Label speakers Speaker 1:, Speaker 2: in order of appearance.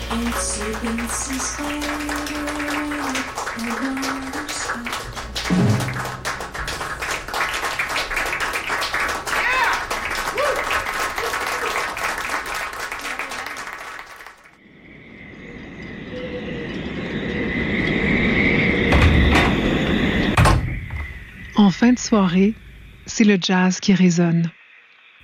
Speaker 1: Itsy bitsy spider, I wonder so.
Speaker 2: En fin de soirée, c'est le jazz qui résonne.